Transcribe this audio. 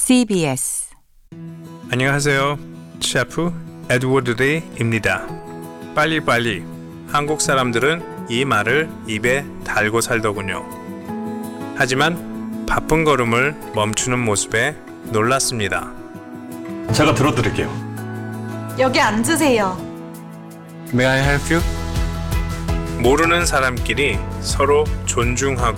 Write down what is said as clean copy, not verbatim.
CBS 안녕하세요. 셰프 에드워드 리입니다. 빨리빨리. 한국 사람들은 이 말을 입에 달고 살더군요. 하지만 바쁜 걸음을 멈추는 모습에 놀랐습니다. 제가 들어드릴게요. 여기 앉으세요. May I help you? 모르는 사람끼리 서로 존중하고